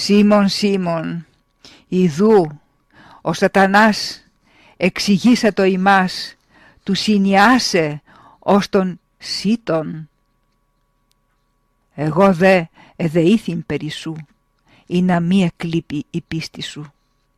Σίμων, Σίμων, ιδού, ο σατανάς εξηγήσατο ημάς, του συνιάσε ως τον σύτων. Εγώ δε εδεήθην περί σου, ή να μη εκλείπει η πίστη σου.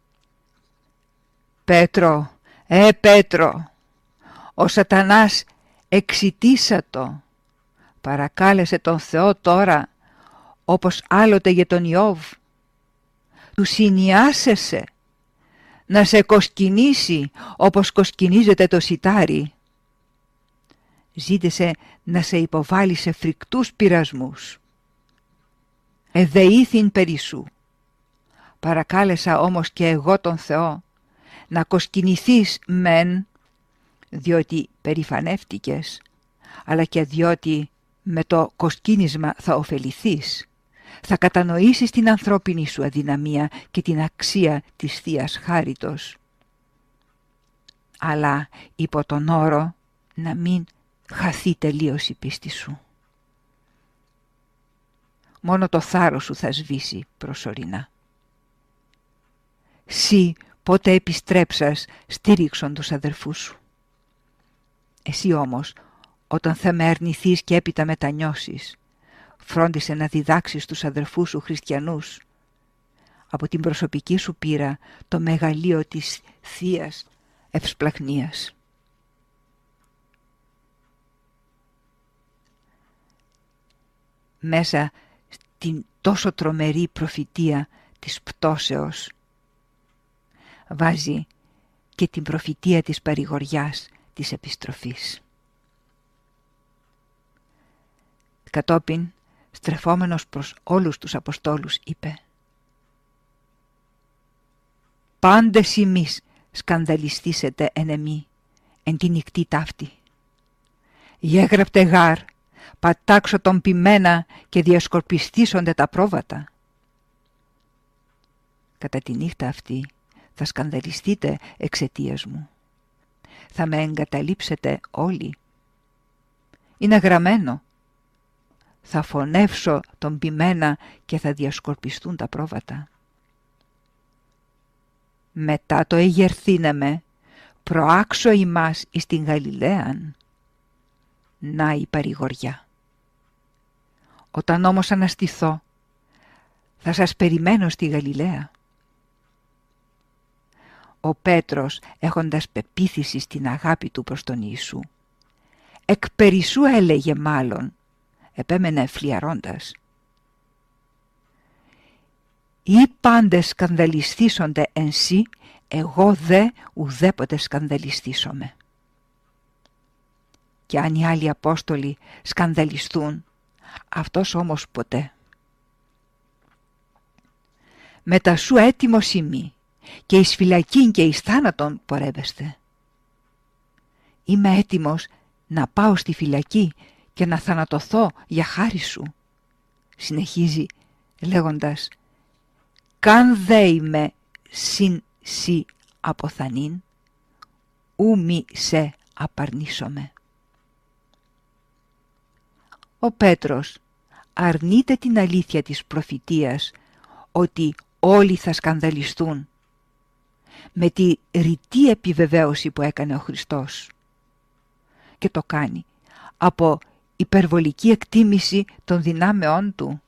Πέτρο, Πέτρο, ο σατανάς εξητήσατο, παρακάλεσε τον Θεό τώρα, όπως άλλοτε για τον Ιώβ. Του συνιάσεσαι να σε κοσκινήσει όπως κοσκινίζεται το σιτάρι. Ζήτησε να σε υποβάλει σε φρικτούς πειρασμούς. Εδεήθην περί σου. Παρακάλεσα όμως και εγώ τον Θεό να κοσκινηθείς μεν, διότι περηφανεύτηκες, αλλά και διότι με το κοσκίνισμα θα ωφεληθείς. Θα κατανοήσεις την ανθρώπινη σου αδυναμία και την αξία της Θείας Χάριτος. Αλλά υπό τον όρο να μην χαθεί τελείως η πίστη σου. Μόνο το θάρρος σου θα σβήσει προσωρινά. Συ πότε επιστρέψας στήριξον τους αδερφούς σου. Εσύ όμως όταν θα με αρνηθείς και έπειτα μετανιώσεις, φρόντισε να διδάξεις τους αδερφούς σου χριστιανούς από την προσωπική σου πείρα το μεγαλείο της Θείας ευσπλαχνίας. Μέσα στην τόσο τρομερή προφητεία της πτώσεως βάζει και την προφητεία της παρηγοριάς της επιστροφής. Κατόπιν, στρεφόμενος προς όλους τους Αποστόλους, είπε: «Πάντες ημείς σκανδαλιστήσετε εν εμή, εν τη νυχτή ταύτη. Γέγραπτε γάρ, πατάξω τον ποιμένα και διασκορπιστήσονται τα πρόβατα». Κατά τη νύχτα αυτή θα σκανδαλιστείτε εξαιτίας μου. Θα με εγκαταλείψετε όλοι. Είναι γραμμένο. Θα φωνεύσω τον ποιμένα και θα διασκορπιστούν τα πρόβατα. Μετά το εγερθήνεμε, προάξω ημάς εις την Γαλιλαίαν. Να η παρηγοριά. Όταν όμως αναστηθώ, θα σας περιμένω στη Γαλιλαία. Ο Πέτρος, έχοντας πεποίθηση στην αγάπη του προς τον Ιησού, εκ περισσού έλεγε μάλλον, επέμενε φλιαρώντας: «Ή πάντες σκανδαλιστήσονται εν σύ, εγώ δε ουδέποτε σκανδαλιστήσομαι». Και αν οι άλλοι Απόστολοι σκανδαλιστούν, αυτός όμως ποτέ. «Μετα σου έτοιμος ημί, και εις φυλακήν και εις θάνατον πορεύεστε». Είμαι έτοιμος να πάω στη φυλακή και να θανατωθώ για χάρη σου, συνεχίζει λέγοντας: «Καν δε είμαι συν σοι αποθανήν, ου μη σε απαρνήσομαι». Ο Πέτρος αρνείται την αλήθεια της προφητείας ότι όλοι θα σκανδαλιστούν με τη ρητή επιβεβαίωση που έκανε ο Χριστός, και το κάνει από υπερβολική εκτίμηση των δυνάμεών του,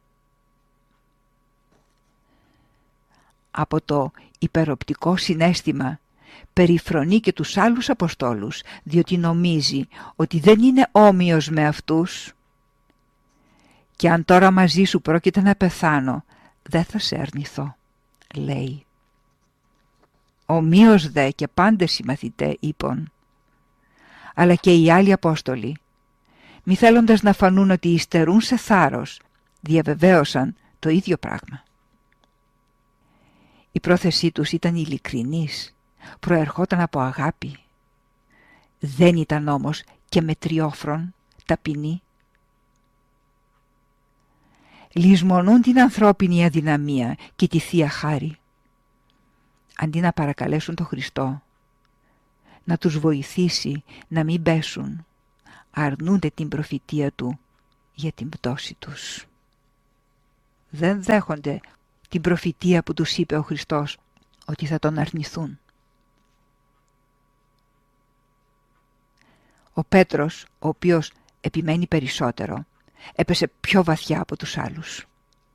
από το υπεροπτικό συναίσθημα περιφρονεί και τους άλλους Αποστόλους, διότι νομίζει ότι δεν είναι όμοιος με αυτούς. «Και αν τώρα μαζί σου πρόκειται να πεθάνω, δεν θα σε αρνηθώ», λέει. Ομοίως δε και πάντες οι μαθητέ είπων, αλλά και οι άλλοι Απόστολοι, μη θέλοντας να φανούν ότι υστερούν σε θάρρος, διαβεβαίωσαν το ίδιο πράγμα. Η πρόθεσή τους ήταν ειλικρινής, προερχόταν από αγάπη. Δεν ήταν όμως και μετριόφρον, ταπεινή. Λησμονούν την ανθρώπινη αδυναμία και τη Θεία Χάρη. Αντί να παρακαλέσουν τον Χριστό να τους βοηθήσει να μην πέσουν, αρνούνται την προφητεία του για την πτώση τους. Δεν δέχονται την προφητεία που τους είπε ο Χριστός ότι θα τον αρνηθούν. Ο Πέτρος, ο οποίος επιμένει περισσότερο, έπεσε πιο βαθιά από τους άλλους.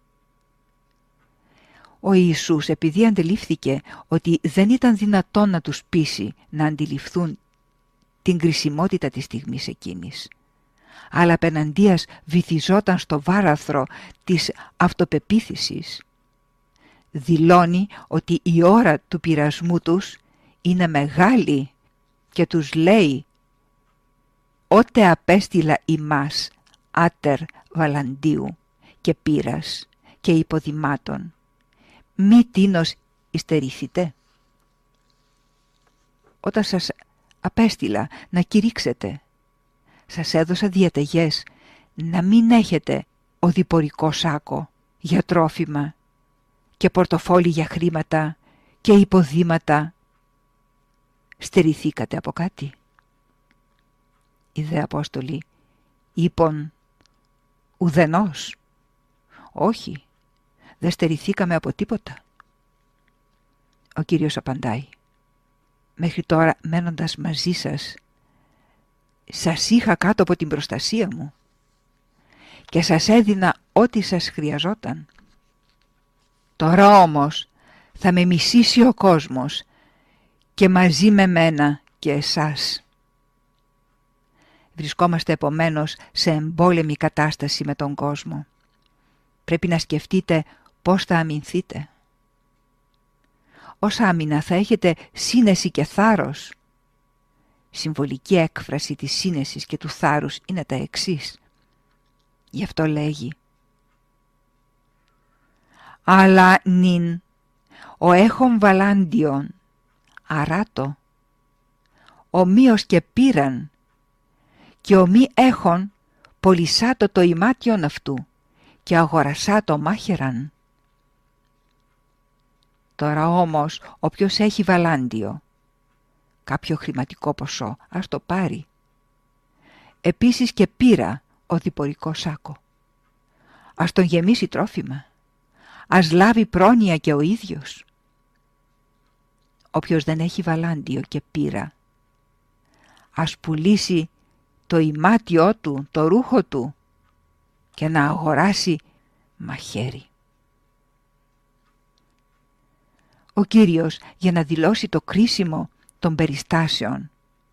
Ο Ιησούς, επειδή αντιλήφθηκε ότι δεν ήταν δυνατόν να τους πείσει να αντιληφθούν την κρισιμότητα της στιγμής εκείνης, αλλά απέναντίας βυθιζόταν στο βάραθρο της αυτοπεποίθησης, δηλώνει ότι η ώρα του πειρασμού τους είναι μεγάλη και τους λέει «Ότε απέστειλα ημάς άτερ βαλαντίου και πύρας και υποδημάτων, μη τίνος υστερηθείτε». Όταν σας απέστειλα να κηρύξετε, σας έδωσα διαταγές να μην έχετε οδηπορικό σάκο για τρόφιμα και πορτοφόλι για χρήματα και υποδήματα. Στερηθήκατε από κάτι? Οι δε Απόστολοι είπαν ουδενός. Όχι, δεν στερηθήκαμε από τίποτα. Ο Κύριος απαντάει, μέχρι τώρα μένοντας μαζί σας είχα κάτω από την προστασία μου και σας έδινα ό,τι σας χρειαζόταν. Τώρα όμως θα με μισήσει ο κόσμος και μαζί με μένα και εσάς. Βρισκόμαστε επομένως σε εμπόλεμη κατάσταση με τον κόσμο. Πρέπει να σκεφτείτε πώς θα αμυνθείτε. Ως άμυνα θα έχετε σύνεση και θάρρος. Συμβολική έκφραση της σύνεσης και του θάρρους είναι τα εξής. Γι' αυτό λέγει «Αλλά νυν ο έχων βαλάντιον αράτο, ομοίως και πήραν, και ομοί έχων πολυσάτο το ημάτιον αυτού και αγορασάτο μάχεραν». Τώρα όμως όποιος έχει βαλάντιο, κάποιο χρηματικό ποσό, ας το πάρει. Επίσης και πήρα οδηπορικό σάκο. Ας τον γεμίσει τρόφιμα. Ας λάβει πρόνοια και ο ίδιος. Όποιος δεν έχει βαλάντιο και πήρα, ας πουλήσει το ημάτιό του, το ρούχο του και να αγοράσει μαχαίρι. Ο Κύριος, για να δηλώσει το κρίσιμο των περιστάσεων,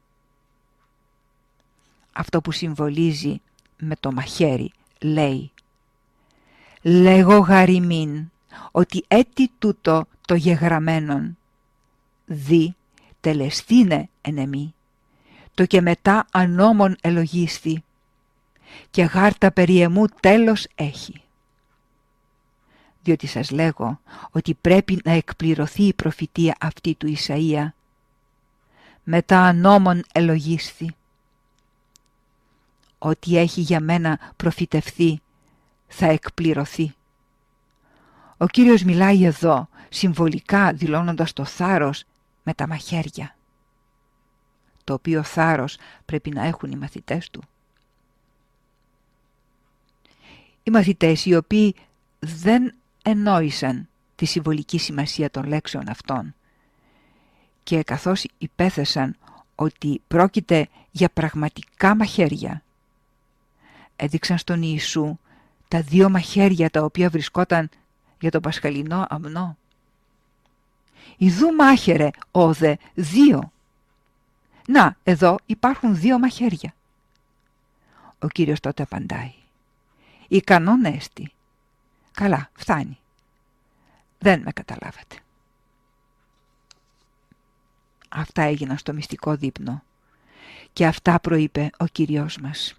αυτό που συμβολίζει με το μαχαίρι, λέει «Λέγω γαριμήν ότι έτι τούτο το γεγραμμένον, δι τελεστήνε εν εμή, το και μετά ανώμον ελογίστη, και γάρτα περί εμού τέλος έχει». Διότι σας λέγω ότι πρέπει να εκπληρωθεί η προφητεία αυτή του Ισαΐα, μετά ανώμον ελογίστη. Ό,τι έχει για μένα προφητευθεί θα εκπληρωθεί. Ο Κύριος μιλάει εδώ συμβολικά δηλώνοντας το θάρρος με τα μαχαίρια, το οποίο θάρρος πρέπει να έχουν οι μαθητές του. Οι μαθητές οι οποίοι δεν εννόησαν τη συμβολική σημασία των λέξεων αυτών και καθώς υπέθεσαν ότι πρόκειται για πραγματικά μαχαίρια, έδειξαν στον Ιησού τα δύο μαχαίρια τα οποία βρισκόταν για τον πασχαλινό αμνό. «Ιδού μάχαιρε, όδε, δύο. Να, εδώ υπάρχουν δύο μαχαίρια». Ο Κύριος τότε απαντάει, «Ικανόν έστι». Καλά, φτάνει. Δεν με καταλάβατε. Αυτά έγιναν στο μυστικό δείπνο και αυτά προείπε ο Κύριος μας.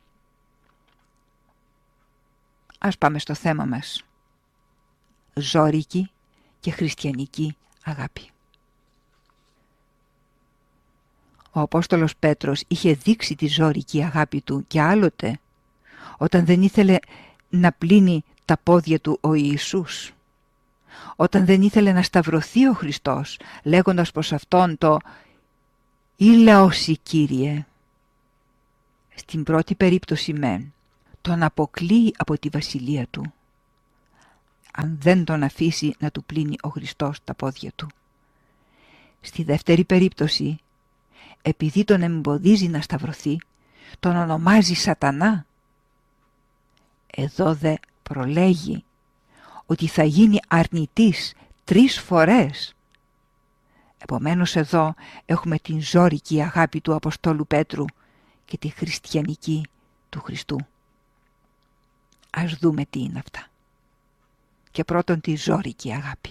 Ας πάμε στο θέμα μας. Ζώρικη και χριστιανική αγάπη. Ο Απόστολος Πέτρος είχε δείξει τη ζώρικη αγάπη του και άλλοτε, όταν δεν ήθελε να πλύνει τα πόδια του ο Ιησούς, όταν δεν ήθελε να σταυρωθεί ο Χριστός, λέγοντας προς Αυτόν το «Ηλαώσι Κύριε». Στην πρώτη περίπτωση μεν, τον αποκλείει από τη βασιλεία του, αν δεν τον αφήσει να του πλύνει ο Χριστός τα πόδια του. Στη δεύτερη περίπτωση, επειδή τον εμποδίζει να σταυρωθεί, τον ονομάζει Σατανά. Εδώ δε προλέγει ότι θα γίνει αρνητής 3 φορές. Επομένως εδώ έχουμε την ζώρικη αγάπη του Αποστόλου Πέτρου και τη χριστιανική του Χριστού. Ας δούμε τι είναι αυτά. Και πρώτον τη ζώρικη αγάπη.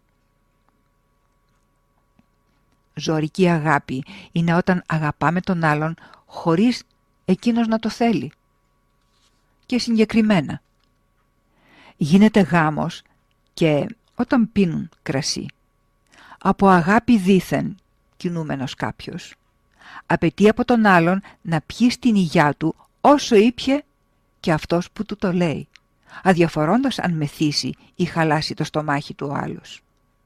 Ζώρικη αγάπη είναι όταν αγαπάμε τον άλλον χωρίς εκείνος να το θέλει. Και συγκεκριμένα, γίνεται γάμος και όταν πίνουν κρασί, από αγάπη δήθεν κινούμενος κάποιος, απαιτεί από τον άλλον να πιει στην υγειά του όσο ήπιε και αυτός που του το λέει, αδιαφορώντας αν μεθύσει ή χαλάσει το στομάχι του ο άλλος.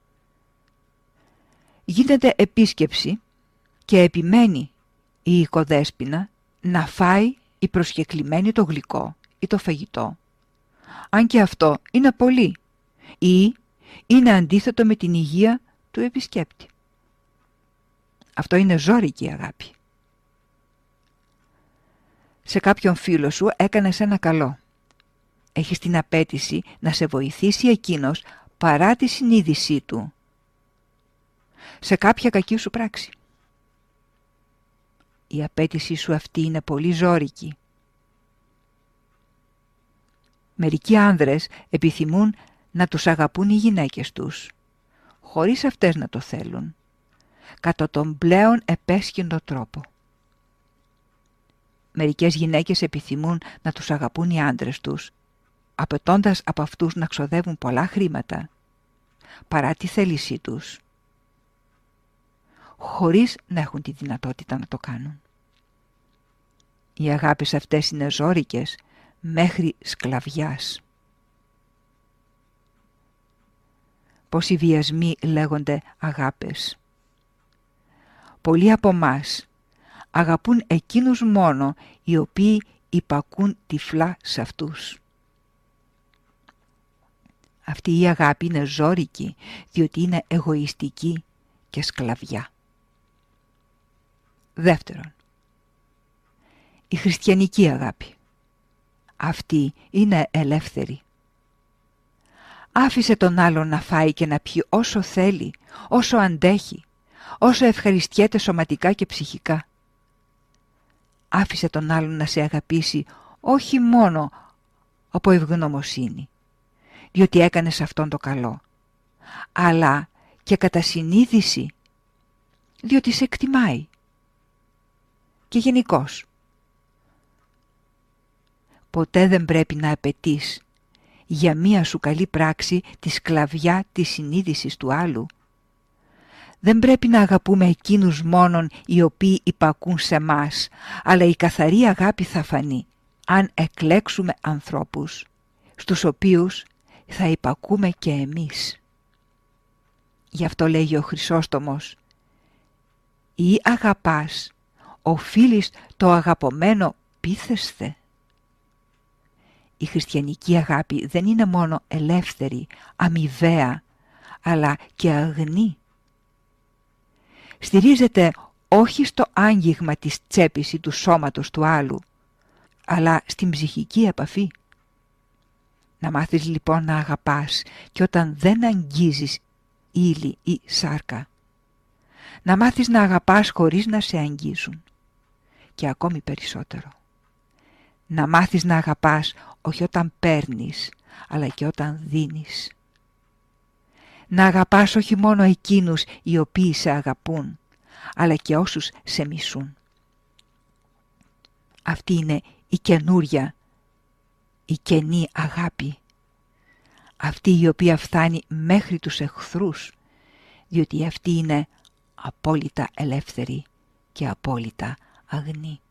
Γίνεται επίσκεψη και επιμένει η οικοδέσποινα να φάει η προσκεκλημένη το γλυκό ή το φαγητό, αν και αυτό είναι πολύ ή είναι αντίθετο με την υγεία του επισκέπτη. Αυτό είναι ζώρικη αγάπη. Σε κάποιον φίλο σου έκανες ένα καλό. Έχεις την απέτηση να σε βοηθήσει εκείνος παρά τη συνείδησή του σε κάποια κακή σου πράξη. Η απέτηση σου αυτή είναι πολύ ζώρικη. Μερικοί άνδρες επιθυμούν να τους αγαπούν οι γυναίκες τους, χωρίς αυτές να το θέλουν, κατά τον πλέον επέσχυντο τρόπο. Μερικές γυναίκες επιθυμούν να τους αγαπούν οι άντρες τους, απαιτώντας από αυτούς να ξοδεύουν πολλά χρήματα, παρά τη θέλησή τους, χωρίς να έχουν τη δυνατότητα να το κάνουν. Οι αγάπες αυτές είναι ζώρικες μέχρι σκλαβιάς. Πόσοι βιασμοί λέγονται αγάπες. Πολλοί από μας αγαπούν εκείνους μόνο οι οποίοι υπακούν τυφλά σε αυτούς. Αυτή η αγάπη είναι ζώρικη διότι είναι εγωιστική και σκλαβιά. Δεύτερον, η χριστιανική αγάπη. Αυτή είναι ελεύθερη. Άφησε τον άλλον να φάει και να πιει όσο θέλει, όσο αντέχει, όσο ευχαριστιέται σωματικά και ψυχικά. Άφησε τον άλλον να σε αγαπήσει όχι μόνο από ευγνωμοσύνη, διότι έκανες αυτόν το καλό, αλλά και κατά συνείδηση, διότι σε εκτιμάει. Και γενικώς, ποτέ δεν πρέπει να απαιτείς για μία σου καλή πράξη τη σκλαβιά της συνείδησης του άλλου. Δεν πρέπει να αγαπούμε εκείνους μόνον οι οποίοι υπακούν σε μας, αλλά η καθαρή αγάπη θα φανεί αν εκλέξουμε ανθρώπους, στους οποίους θα υπακούμε και εμείς. Γι' αυτό λέγει ο Χρυσόστομος, «Ή αγαπάς, οφείλεις το αγαπωμένο πείθεσθε». Η χριστιανική αγάπη δεν είναι μόνο ελεύθερη, αμοιβαία, αλλά και αγνή. Στηρίζεται όχι στο άγγιγμα της τσέπης ή του σώματος του άλλου, αλλά στην ψυχική επαφή. Να μάθεις λοιπόν να αγαπάς και όταν δεν αγγίζεις ύλη ή σάρκα. Να μάθεις να αγαπάς χωρίς να σε αγγίζουν. Και ακόμη περισσότερο. Να μάθεις να αγαπάς όχι όταν παίρνεις, αλλά και όταν δίνεις. Να αγαπάς όχι μόνο εκείνους οι οποίοι σε αγαπούν, αλλά και όσους σε μισούν. Αυτή είναι η καινούρια, η καινή αγάπη. Αυτή η οποία φτάνει μέχρι τους εχθρούς, διότι αυτή είναι απόλυτα ελεύθερη και απόλυτα αγνή.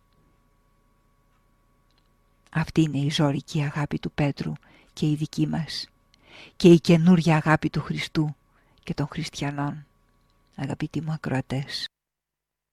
Αυτή είναι η ζώρικη αγάπη του Πέτρου και η δική μας και η καινούρια αγάπη του Χριστού και των χριστιανών. Αγαπητοί μου ακροατές.